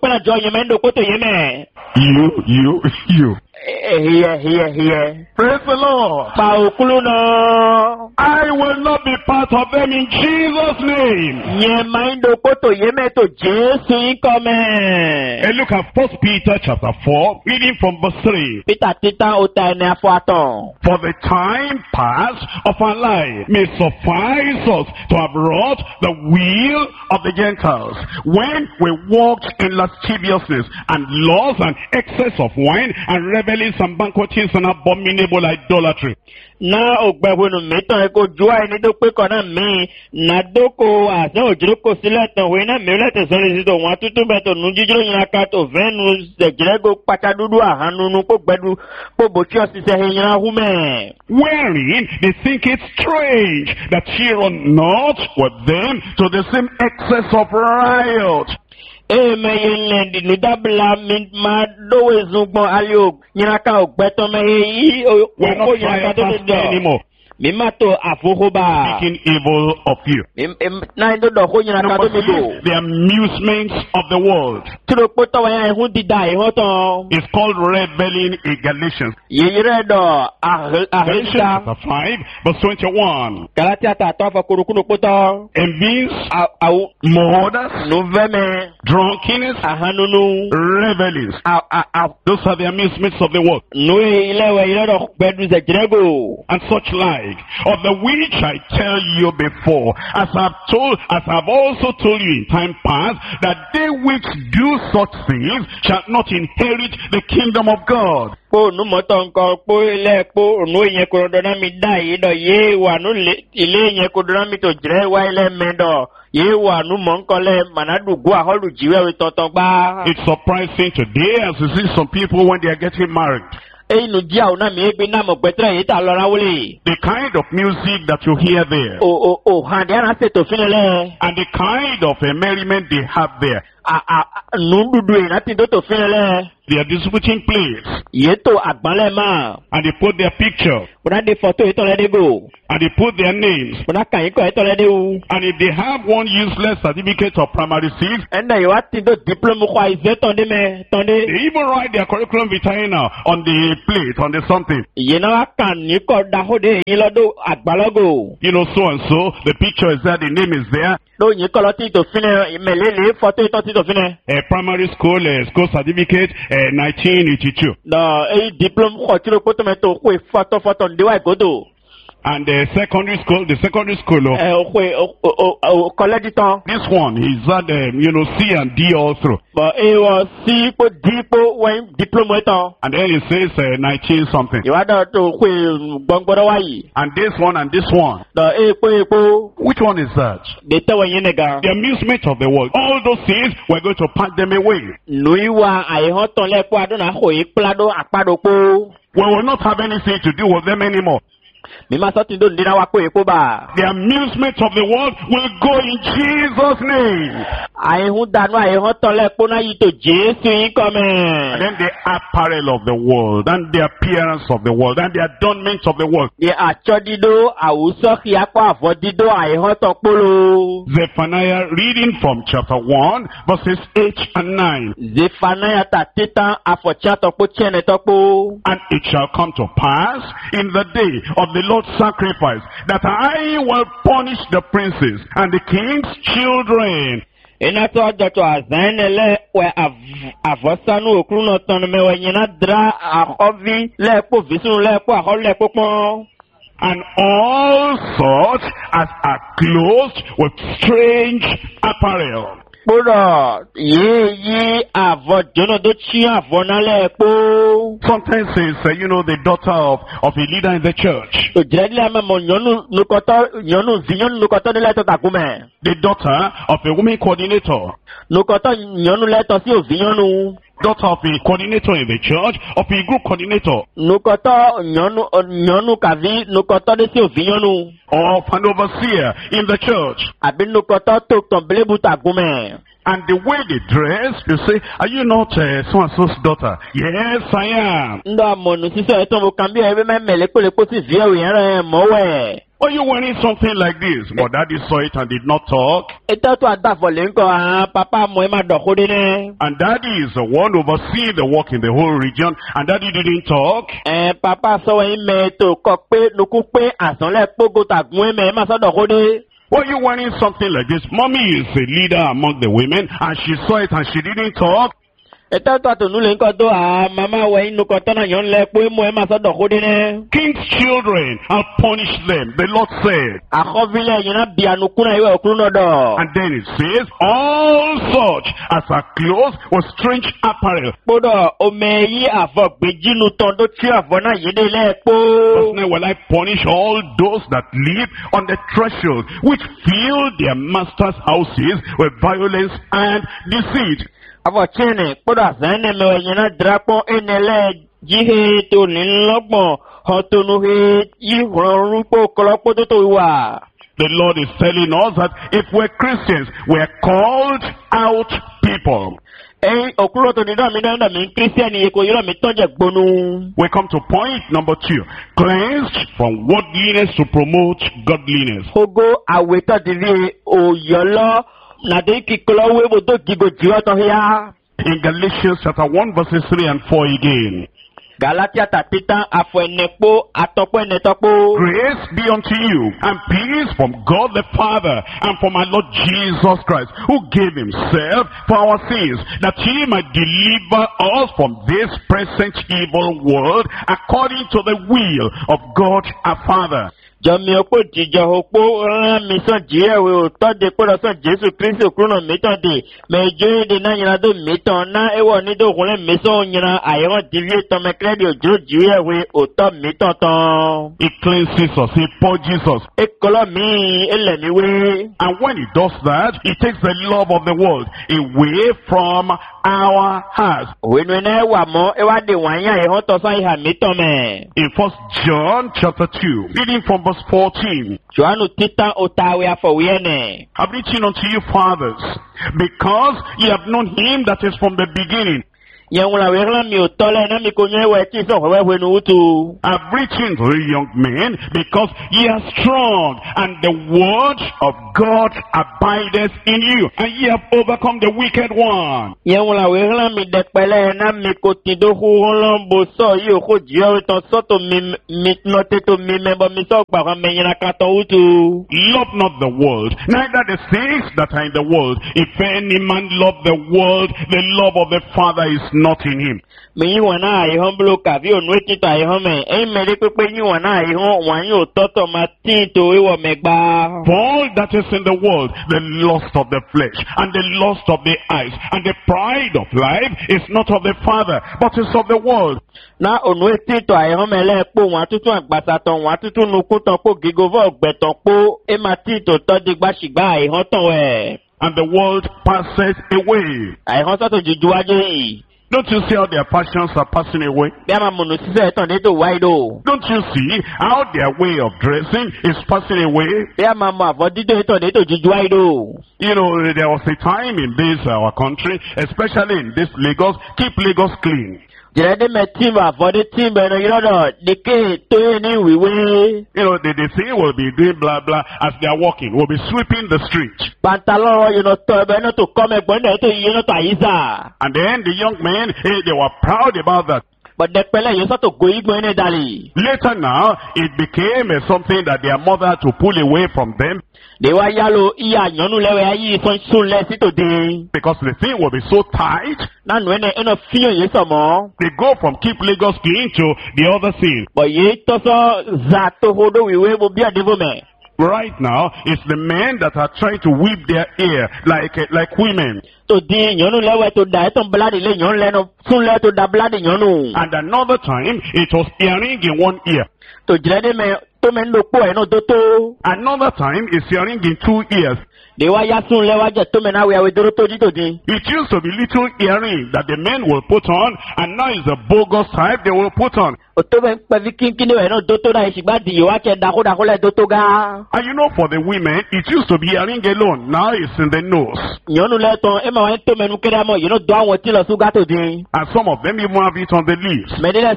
You. Here. Praise the Lord. I will not be part of them in Jesus' name. And look at 1 Peter chapter 4, reading from verse 3. For the time past of our life may suffice us to have wrought the will of the Gentiles, when we walked in lasciviousness and lust and excess of wine and revelings and banquetings and abominable idolatry. Na ogbehunu metan eko jua ni do pe kona mi na doko asan ojuroko sile tan we na mi lete sori sito won tutu beto nu jijiro yin ka to venus de jirego pata dudu ahanunu ko gbedu ko bochi osise yin hume, wherein they think it strange that ye run not with them to the same excess of riot. When we are not firefighters anymore. Mimato afuhuba. speaking evil of you. Na ndo do ko nyina ka Number do mi do. 3, the amusements of the world. Tiro poto wa ya hu dida e hoton. It's called reveling in Galatians. Yeyire do Galatians ahita. chapter 5, verse 21. Galatia ta to fa kurukuno poto. Envies, Au murders, noveme. drunkenness, Ahanunu. revelings. Those are the amusements of the world. No ilewe ile do bedu ze jirego. And such like, of the which I tell you before, as I've also told you in time past, that they which do such things shall not inherit the kingdom of God. Po nu moto nko po ile po nu yen ko do na mi da yi do ye wa nu ile yen ko do na mi to jire wa ile me do ye wa nu mo nko le manadu gu aholu jiwe we toton gba. It's surprising today as you see some people when they are getting married. Inu dia o na mi egbe na mo petre yi ta lora wole. The kind of music that you hear there. Han dia na se to finele. And the kind of merriment they have there. Nu dudu e na ti do to finele. They are distributing plates. Ye to agbanle ma. And they put their picture. Buna de photo e to le de go. And they put their names. Buna kan yi ko e to le de u. And if they have one useless certificate of primary 6, Enda yo ati do diplôme ko aize tonde me tonde. they even write their curriculum vitae now on the plate, on the something. Ye na kan ni ko da ho de yin lo do agbalogo. You know, so and so, the picture is there, the name is there. Do yin ko lo ti to fine melele photo to ti to fine. Primary school, school certificate, 1982. Da e diplôme ko ti ro ko to me to ko photo ndi wa godo. And secondary school, College ton. this one, he's had, C and D all through. But it was C po D po when diplôme ton. And then it says 19 something. You had to ko gbogboro wa yi. And this one and this one. Da e po. Which one is that? De te wa yin nega. The amusement of the world. All those things, we're going to pack them away. Nui wa ai ho ton le po adona ho yi plado apado po. We will not have anything to do with them anymore. Mi ma soti do ndina wa ko e ko ba. The amusement of the world will go in Jesus' name. Ai hu danu ai ho ton le po na yi to Jesu yin ko me. And then the apparel of the world, and the appearance of the world, and the adornment of the world. Ye achodido awuso ki akwa afodido ai ho ton polo. Zephaniah reading from chapter 1, verses 8 and 9. Zephaniah ta titan afocha to po chene to po. And it shall come to pass in the day of the Lord's sacrifice that I will punish the princes and the king's children. Ina to ajoto azanele we avosanu okruno ton me we nyina dra ahovi le po visunu le po ahol le popon. And all such as are clothed with strange apparel. Bodo ye avojono do chi avonale po. Sometimes it's the daughter of a leader in the church. To jredle ma mo nyonu nukoto de leto takume. The daughter of a woman coordinator. Nukoto nyonu leto si ovinyonu. Daughter of a coordinator in the church, of a group coordinator. Nukoto nyonu kavi nukoto de si ovinyonu. Of an overseer in the church. Abi nukoto to tomblebu takume. And the way they dress, you say, are you not so-and-so's daughter? Yes, I am. Ndo amonu siso eto mo kambi ebe me melepo si vie o yere mowe. Are you wearing something like this? But daddy saw it and did not talk. Eto to adafole nko papa mo e ma dokode ne. And daddy is the one overseeing the work in the whole region, and daddy didn't talk. Papa so e me to ko pe nuku pe asan le pogo tagun e me ma so dokode. Why are you wearing something like this? Mommy is a leader among the women, and she saw it and she didn't talk. Eto to atunu le nko do mama we nuko to na yon le po mo e ma so dokode ne. King's children, I'll punish them, the Lord said. Ahovile yina bianukuna iwe okruno do. And then it says, all such as are clothed with strange apparel. Bodo omeyi avok bejinu tondo chi avona yede le po. Now will I punish all those that live on the threshold, which fill their master's houses with violence and deceit. Avo chene bodo azane me yina drapo enele jihe to nilogbon hotonu he yihron rupo kolopo to wa. The Lord is telling us that if we're Christians, we're called out people. Okulo to ni do mi na mi Christian ye ko yiro mi tonje gbonu. We come to point number 2. Cleansed from worldliness to promote godliness. Ogo aweto divi oyolo na de kikolo we bo do gigo jiwa to ya. In Galatians chapter 1 verses 3 and 4 again. Galatia tatita afwenepo atopo enetopo. Grace be unto you and peace from God the Father and from our Lord Jesus Christ, who gave himself for our sins, that he might deliver us from this present evil world according to the will of God our Father. Jami opo jijo opo mi son jiyewe o to de ko lo son Jesu Kristi okruno mi ton de mejo de na yina do mi ton na ewo ni do kunle mi son yina ayo divie ton me kredi ojo jiyewe o to mi ton ton. He cleanses us, he purges us. Ekolo mi ele mi we. And when he does that, he takes the love of the world away from our hearts. Wenwene wa mo ewa de wanya e ho to san iha mi ton me. In 1 John chapter 2, reading from verse 14. Joanu tita otawe afowene. I've written unto you, fathers, because ye have known him that is from the beginning. Yengula wegla mi otole na mi konye we ti so we wenu utu. I've written to you young men, because ye are strong, and the word of God abideth in you, and ye have overcome the wicked one. Yengula wegla mi dekpele na mi kotido hu holombo so yo ko jiyo ton soto mi note to mi member mi so gba me yina katon utu. Love not the world, neither the things that are in the world. If any man love the world, the love of the Father is not in him. Me wana ai homblo ka vi onwe tito ai home e mere pepe ni wana ai ho wan yo toto matito ewo megba. For all that is in the world, the lust of the flesh and the lust of the eyes and the pride of life is not of the Father, but is of the world. Na onwe tito ai home le po wan tutu agbasa ton wan tutu nuku ton po gigovo ogbeton po e matito to digba sigba ai ho ton we. And the world passes away. Ai ho so to jujuaje. Don't you see how their passions are passing away? Don't you see how their way of dressing is passing away? You know, there was a time in this our country, especially in this Lagos, keep Lagos clean. You know, they say we'll be doing blah blah as they are walking. We'll be sweeping the street. And then the young men, they were proud about that. But later now, it became something that their mother had to pull away from them. Because the thing will be so tight. They go from keep Lagos clean to the other thing. Right now, it's the men that are trying to whip their ear like women. And another time, it was earring in one ear. Another time, it's earring in 2 ears. It used to be little earring that the men will put on, and now it's a bogus type they will put on. And you know, for the women, it used to be earring alone. Now it's in the nose. And some of them even have it on the lips.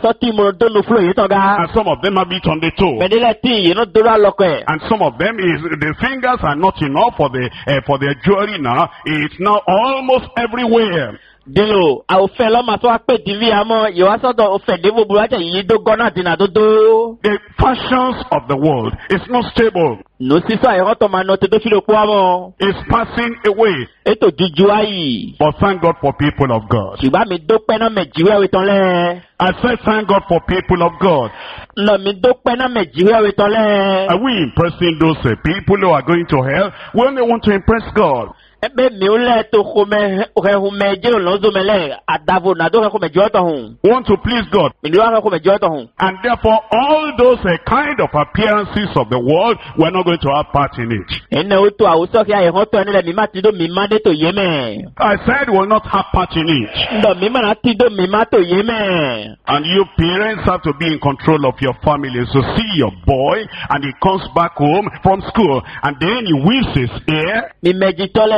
And some of them have it on the toe. And some of them the fingers are not enough for their jewelry now. It's now almost everywhere. The fashions of the world is not stable. It's passing away. But thank God for people of God. I said thank God for people of God. Are we impressing those people who are going to hell? We only want to impress God. Want to please God. And therefore all those kind of appearances of the world, we're not going to have part in it. I said we'll not have part in it. And you parents have to be in control of your family. So see your boy and he comes back home from school and then he whips his ear.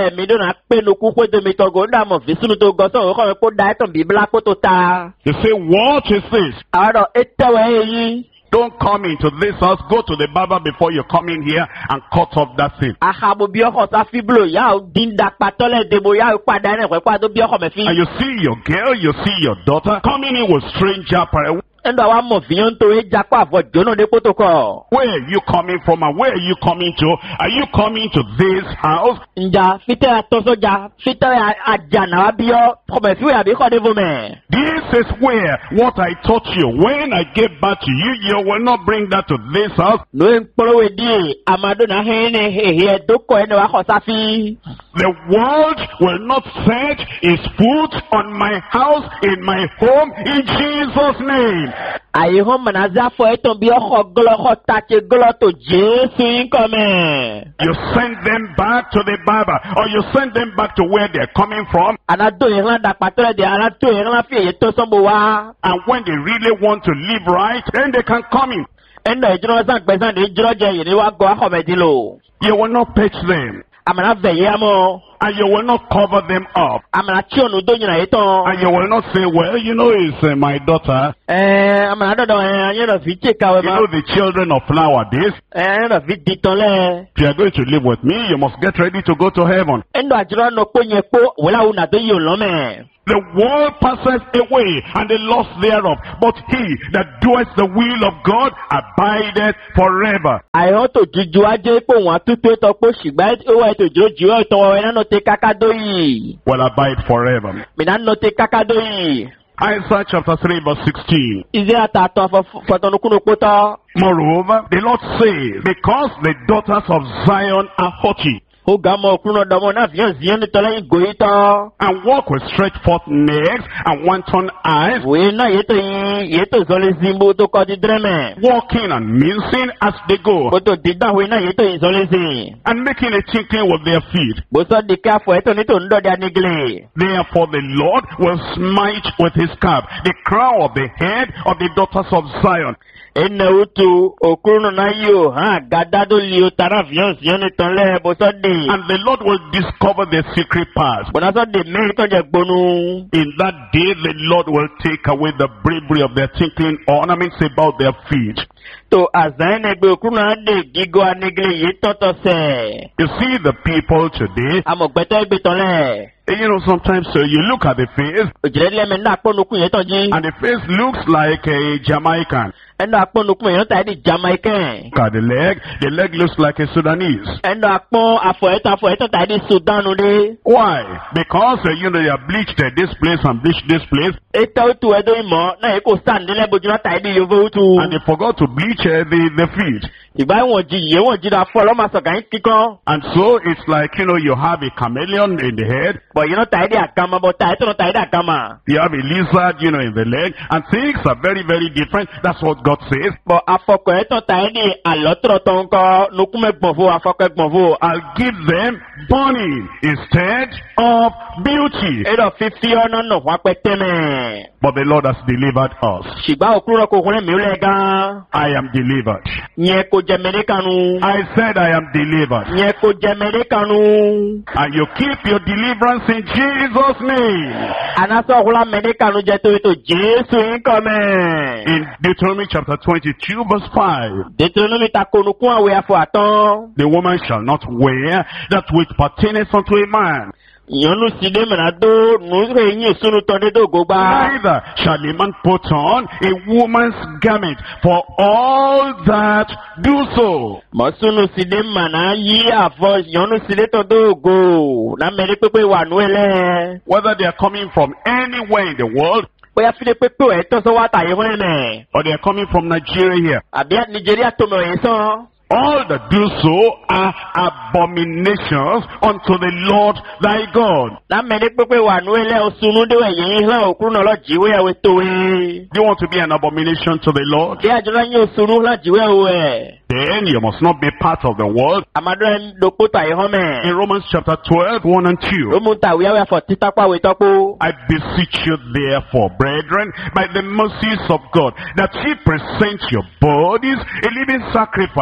mi do na pe no ku ko do mi to go nda mo fi sunu to go so ko me ko da ton bibla ko to ta. You say, what is this? Aro etewe yi. Don't come into this house. Go to the barber before you come in here and cut off that thing. Ahabo bi oko sa fi blo ya o din da patole de bo ya o pada na ko pa do bi oko me fi. And you see your girl, you see your daughter coming in with stranger parents. Endo wa mo fi yon to e japa afo jono de protocol. Where are you coming from and where are you coming to? Are you coming to this house? Nja fite atoso ja fite ajana wa bi o ko me fi abi ko de vo me. This is where what I taught you. When I get back to you, you will not bring that to this house. No en polo we di amado na hene he do ko eno wa ko sa fi. The world will not set its foot on my house, in my home, in Jesus' name. Ayi ho manaza fo eton bi oko glo ko tache glo to Jesu in come. You send them back to the barber, or you send them back to where they're coming from. Anado iran da patole de anato iran fi e to sombo wa. And when they really want to live right, then they can come in. Endo ejiro san pesan de ejiro je yi ni wa go akomedilo. You will not pitch them. Amana veye amo. And you will not cover them up. Amana chionu do nyina eton. And you will not say, well, you know, it's my daughter. Amana do you know fi cheka we You know the children of nowadays. no fi ditonle. If you are going to live with me, you must get ready to go to heaven. Endo ajiro no po yen po wala una do yo lo me. The world passes away and the loss thereof, but he that doeth the will of God abideth forever. Ayo to juju aje po won tutu to po sigba o wa to juju o to we na no te kakado yi. Will abide forever. Mi na no te kakado yi. Isaiah chapter 3 verse 16. Isaiah ta to fo to no kuno poto. Moreover, the Lord says, because the daughters of Zion are haughty, O gamo kuno domo na vian zion to la goito. and walk with stretched forth necks and wanton eyes, We na yeto zole zimbo to ko di dreme. walking and mincing as they go, Boto dida we na yeto zole zin. and making a tinkling with their feet. Boso di ka fo eto ni to ndo dia nigle. Therefore the Lord will smite with his cap the crown of the head of the daughters of Zion, Ene utu okuno na yo ha gadado liyo tara vian zion to le boso di. and the Lord will discover their secret parts. Bona so de me to je gbonu. In that day the Lord will take away the bravery of their tinkling ornaments about their feet. To azain egbe okuno de gigo anigle yi toto se. You see the people today, Amogbeto egbe to le. you know, sometimes you look at the face, Ojire me na ponu kun yeto ji. and the face looks like a Jamaican. Endo aponu kun yeto ta di Jamaican. Look at the leg looks like a Sudanese. Endo apon afo eto ta di Sudan de. Why? Because, you know, they are bleached at this place and bleached this place, Eto tu edo imo na eko stand le bojuna ta di yovo utu. and they forgot to bleach the feet. Igba won ji da fo lo ma so kan kikon. And so it's like, you know, you have a chameleon in the head, But you know ta di akama but ta eto no ta di akama. you have a lizard, you know, in the leg, and things are very, very different. That's what God says. But afoko eto ta di alotro tonko nukume gbonfo afoko gbonfo. I'll give them burning instead of beauty. Edo 50 ono no wa peteme. But the Lord has delivered us. Shigba okuro ko kun mi le gan. I am delivered. Nye ko je medekanu. I said I am delivered. Nye ko je medekanu. And you keep your deliverance in Jesus' name. Anaso hula medekanu je to Jesu income. In Deuteronomy chapter 22 verse 5. Deuteronomy ta konu kun awe afo aton. The woman shall not wear that which pertaineth unto a man. Yonu side menado nuzre yin sunu tonde do gogba. Neither shall a man put on a woman's garment, for all that do so. Mosunu side mana yi afo yonu side to do go. Na mere pepe wa nuele. Whether they are coming from anywhere in the world, Boya fide pepe e to so wata ye hone. or they are coming from Nigeria here, Abia Nigeria to me so. all that do so are abominations unto the Lord thy God. Na mere pepe wa nuele osunu de we yin hla okuru no lo jiwe we to we. Do you want to be an abomination to the Lord? Dia ajora yin osunu hla jiwe we. Then you must not be part of the world. Amado do pota ye home. In Romans chapter 12, 1 and 2. Romunta we we for titapa we topo. I beseech you therefore, brethren, by the mercies of God, that ye present your bodies a living sacrifice,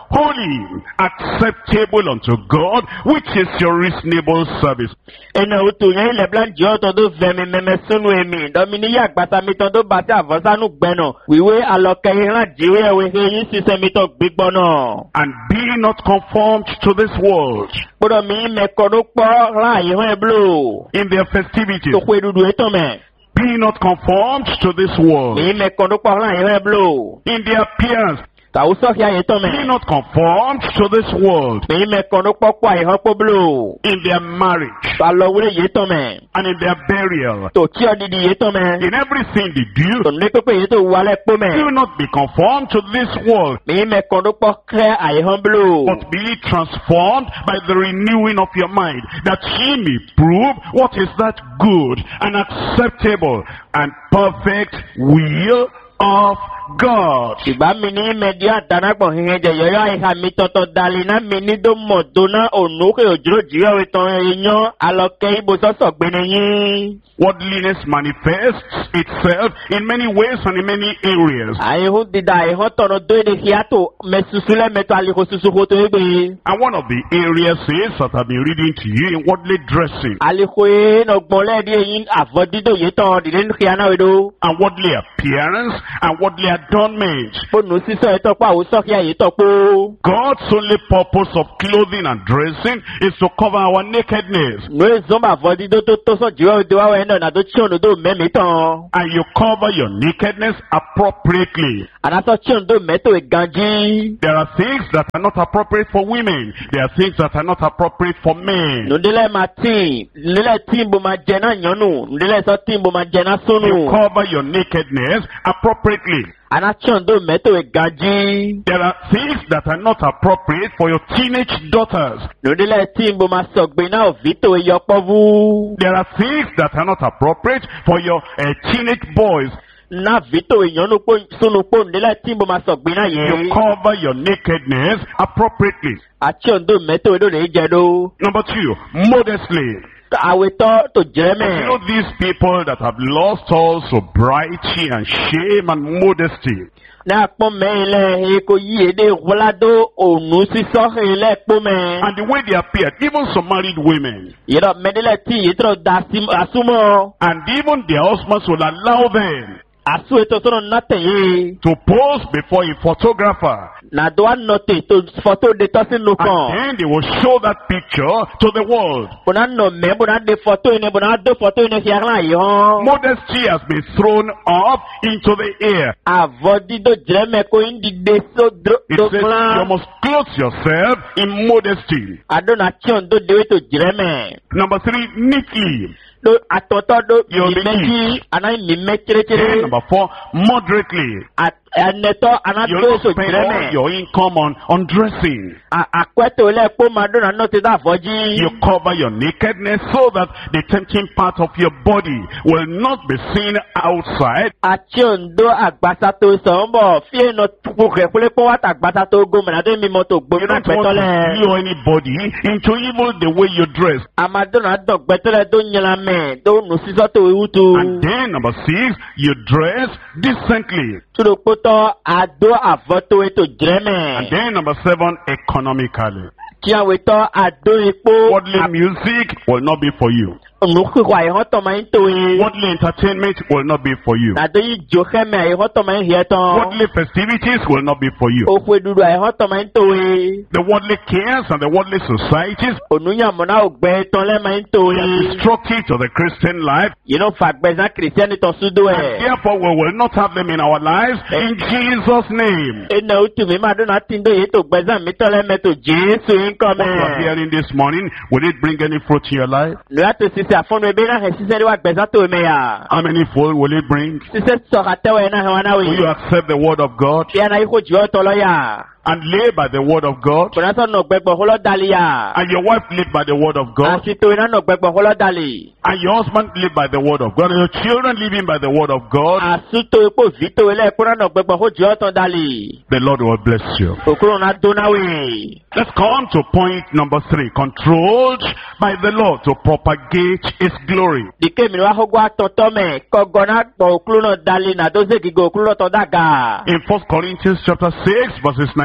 holy, acceptable unto God, which is your reasonable service. Ena utu yen le blan jo to do vemi meme sunu emi. Domini ya gbata mi to do bati avosanu gbeno. Wiwe aloke ran jiwe we yin sise mi to gbigbono. And be not conformed to this world. Bodo mi me kodo po ran yin eblo. In their festivities. To kwe dudu eto me. Be not conformed to this world. Mi me kodo po ran yin eblo. In their appearance. Ta uso ya eto me. Be not conformed to this world. Mi me kodo po kwa yin po blo. In their marriage. Ta lo wure yeto me. And in their burial. To chi odidi yeto me. In everything they do. To ne pepe yeto wale po me. Do not be conformed to this world. Mi me kodo po kre ayin blo. But be transformed by the renewing of your mind, that ye may prove what is that good and acceptable and perfect will of God. Ìgbà mi ní mẹ́díà dánágbọ̀n hìhìn jẹ yọ̀yọ́ ìhà mi tọ̀tọ̀ dàlínà mi ní dó mọ̀ dóná ònúkè òjòrò jìyọ̀ ìtàn èèyàn alọ́kẹ́ ibo sọ́sọ̀ gbẹ̀nẹ̀ yín. Worldliness manifests itself in many ways and in many areas. Àìhún dídá àìhún tọ̀nà dóyè kíátó mẹ́sùsùlẹ̀ mẹ́tọ́ àlìkò ṣuṣu tó égbè. And one of the areas is that I've been reading to you in worldly dressing. Àlìkò yẹn ọgbọ̀n lẹ́ẹ̀dí ẹ̀yìn àfọ̀dídò yìí tán dìde ní kíá náà wédó. And worldly appearance and worldly adornment. Fóònù sísọ ìtọ́ pọ̀ àwọn sọ́kíà yìí tọ́ pọ̀. God's only purpose of clothing and dressing is to cover our nakedness. Nù èzọ́mà àfọ̀dídò tó sọ jùlọ ìdíwá wẹ̀ náà nàdó tí ònù dó mẹ́mí tán. And you cover your nakedness appropriately. Àdásọ tí ònù dó mẹ́tò ìganjí. There are things that are not appropriate for women. There are things that are not appropriate for men. Nùdílẹ̀ máa tíì, nùdílẹ̀ tíì bó máa jẹ náà yànnù, nùdílẹ̀ sọ tíì bó máa jẹ náà sónù. You cover your nakedness appropriately. Anachondo mẹ́tò ìganjí. There are things that are not appropriate for your teenage daughters. Nùdílẹ̀ tíì bó máa sọ̀gbìn náà òvítò ìyọpọ̀vú. There are things that are not appropriate for your teenage boys. Na vito ìyànnú sunu pò nílẹ̀ tí mo máa sọ̀gbìn náà yẹn. You cover your nakedness appropriately. Àchondo mẹ́tò ìdó rèé jẹ́dó. Number 2, modestly. Àwetọ́ tó jẹ́ You know mẹ́. these people that have lost all sobriety and shame and modesty. Ní àpọ́n mẹ́rin lẹ́ èkó yí èdè wọ́ládó ònú sísọ́ ilẹ̀ pọ́ mẹ́. And the way they appeared, even some married women. Yẹ́dọ̀ mẹ́dílẹ̀ tí yìí tó da àsúmọ́. And even their husbands will allow them Àsú ètò sọ́nà nátẹ̀yé. to pose before a photographer. Nàdó ànọ̀tẹ̀ tó fọ́tò de tọ́sí nù And kàn. then they will show that picture to the world. Bùnà nọ mẹ́ bùnà de fọ́tò yìí bùnà dó fọ́tò yìí fi àrùn àyè hàn. Modesty has been thrown up into the air. Àvọ̀ dídó jẹ́ mẹ́ kó ń dìde sódò It tó says fúnra. you must clothe yourself in modesty. Adona chion do dewe to jireme. Number 3, neatly. Do atoto do You'll be mimeji anai mime chere Then chere. number 4, moderately. Aneto You anato don't so spend all jireme. your income on dressing. Akweto le po madonna no te da foji. You cover your nakedness so that the tempting part of your body will not be seen outside. Achion do agbasa to sombo. Fie no tukure kule po wat agbasa to go menade mi moto You gbo don't want to betole. lure anybody into evil the way you dress. Amadonna do betole do nyela me do no siso to utu. And then number 6, you dress decently. Tudo poto ado avoto eto And jireme. then number 7, economically. Ki aweto ado epo. Worldly music will not be for you. Nukukwa ihoto ma into e. Worldly entertainment will not be for you. Nado yi jokheme ihoto ma hieton. Worldly festivities will not be for you. Okwe dudu ihoto ma into e. The worldly cares and the worldly societies Onunya mona ogbe ton le ma into are e. destructive to the Christian life. You know fagbeza Christian ton sudo And e. therefore we will not have them in our lives in Jesus' name. Ena utu mi ma dona tindo ye to gbeza mi ton le me to Jesu What you are income. hearing this morning, will it bring any fruit in your life? Nula to sisi afonu ebe na he sisi wa gbeza to me ya. How many fold will it bring? Sisi sokatewe na hewana Will you we. accept the word of God Pia na iko jiwa tolo ya. and live by the word of God? Kuna so no gbegbo holo dali ya. And your wife live by the word of God? Asito ina no gbegbo holo dali. And your husband live by the word of God? And your children living by the word of God? Asuto epo vito ele kuna no gbegbo ho jiwa ton dali. The Lord will bless you. Okuro na dona we. Let's come to point number 3. Controlled by the Lord to propagate His glory. Dike mi wa hogwa tonto me kogona po okuro no dali na doze gigo okuro to daga. In 1 Corinthians chapter 6 verses 19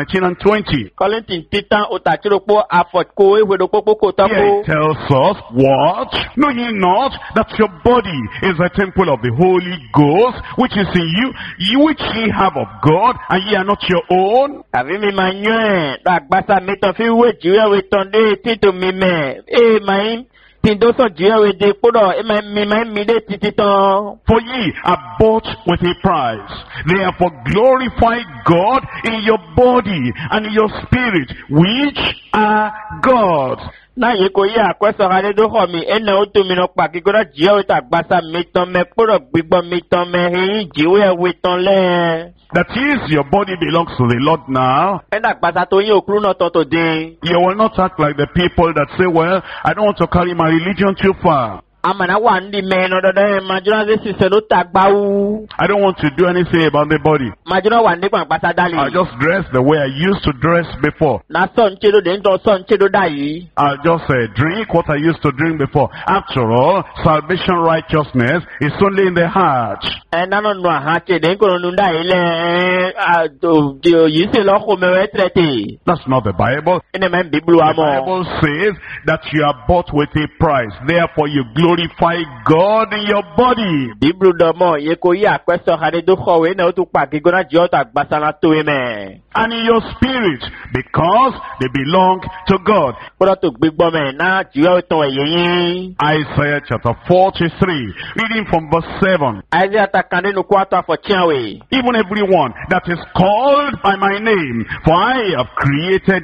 19 and 20. Kọ́lẹ́ntì títàn òtàkìrọ̀pọ̀ àfọ̀kọ́ ìwédòpópó kò Here tọ́pọ̀. it tells us, what? Know ye not that your body is a temple of the Holy Ghost, which is in you which ye have of God, and ye are not your own? Àbí mi máa yán ẹ̀ lágbàsá mi tán fi wé jìwéwé tán dé títò mi mẹ́. Ee máa ń tìǹdósàn jìwéwé dé kúrò mi máa ń mi dé títí tán. For ye are bought with a price. Therefore glorify God in your body and in your spirit, which are God's. Náà yìí kò yí àkwẹ́sọ̀ adédọ́kọ̀ mi ẹnà ó tó mi náà pàkí kó dá jìwéwé tà gbàsá mi tán mẹ́ kúrò gbígbọ́ mi tán mẹ́ eyín jìwéwé tán lẹ́. That is, your body belongs to the Lord now. Ẹnà gbàsá tó yín òkúrú náà tán tó dín. You will not act like the people that say, well, I don't want to carry my religion too far. Amana wà ní mẹ́rin ọ̀dọ̀dọ̀ Màjúná dé sísè ló ta gbáwú. I don't want to do anything about the body. Màjúná wà ní pàǹpàtà dálé. I'll just dress the way I used to dress before. Na sọ̀n ṣe ló dé ń tọ́ sọ̀n ṣe ló dà yìí. I'll just drink what I used to drink before. After all, salvation righteousness is only in the heart. Ẹ nánà nù àhán ṣe dé ń kò nù dà yìí lẹ̀ yìí sì lọ́kọ̀ mẹ́wẹ́ tẹ̀tẹ̀. That's not the Bible. Ẹnì mẹ́ bíbélù The àmọ́. Bible says that you are bought with a price. Therefore you glorify God in your body. Bíbélù dọ̀mọ́ yẹ kó yí àpẹ́sọ̀ àdédókọ̀wé náà ó tún pàkí gbọ́dọ̀ jẹ́ ọ̀tà gbàsánà tó yẹ mẹ́. And in your spirit, because they belong to God. Gbọ́dọ̀ tó gbégbọ́ mẹ́ náà jùlọ tán ẹ̀yẹ yín. Isaiah chapter 43, reading from verse 7. Isaiah takàn nínú kó àtọ̀ àfọ̀tíyàwó. Even everyone that is called by my name, for I have created